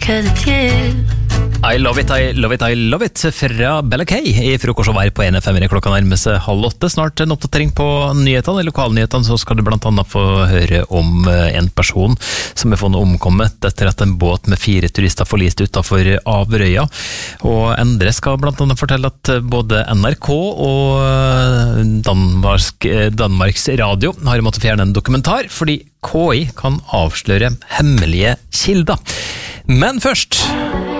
'cause it's you. I love it, I love it, I love it fra Bella Kay I frokost og vær på 1FM klokka nærmer seg 7:30. Snart en oppdatering på nyhetene. I lokalnyhetene så skal du blant annet få høre om en person som er funnet omkommet etter at en båt med 4 turister forliste utenfor Averøya. Og Endre skal blant annet fortelle at både NRK og Danmarks Radio har måttet fjerne en dokumentar fordi KI kan avsløre hemmelige kilder. Men først...